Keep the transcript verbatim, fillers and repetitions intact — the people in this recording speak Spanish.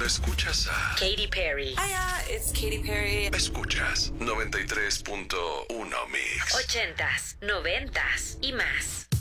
Escuchas a Katy Perry. Hiya, it's Katy Perry. Escuchas noventa y tres punto uno Mix. Ochentas, noventas y más.